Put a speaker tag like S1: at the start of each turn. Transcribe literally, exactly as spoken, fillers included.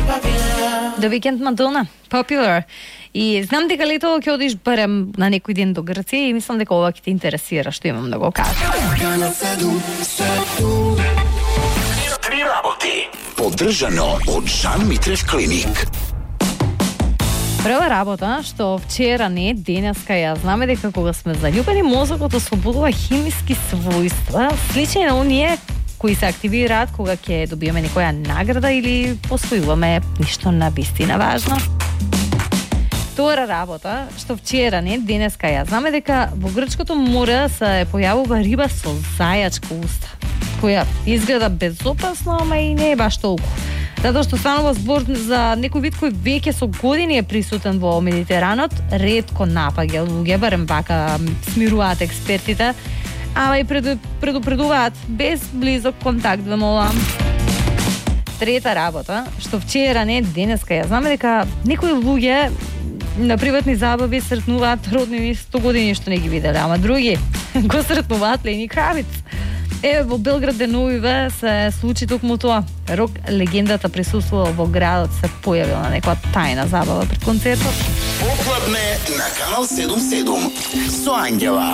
S1: The Weeknd, Madonna, Popular. И знам дека лето ќе одиш барем на некој ден до Грција и мислам дека ова ќе те интересира што имам да го кажам.
S2: Три работи. Поддржано од Жан Митрев клиник.
S1: Прва работа, што вчера не, денеска ја знаме дека кога сме заљубени, мозокот ослободува химиски својства, слични на оние кои се активираат кога ќе добиеме некоја награда или посвојуваме ништо на вистина важно. Втора работа, што вчера не, денеска ја знаме дека во грчкото море се појавува риба со зајачка уста, која изгледа безопасно, ама и не е баш толку. Затоа што станува збор за некој вид кој веќе со години е присутен во Медитеранот, ретко напаѓа луѓе, барем вака смируваат експертите, ама и предупредуваат без близок контакт, ве молам. Трета работа, што вчера не, денеска ја знаме дека некои луѓе на приватни забави сретнуваат роднини сто години што не ги виделе, ама други го сретнуваат Лени Кравиц. Еве во Белград деновиве се случи токму тоа. Рок легендата присуствувала во градот, се појавила на некоја тајна забава пред концертот.
S2: Поклапне на Канал седум седум со Ангела.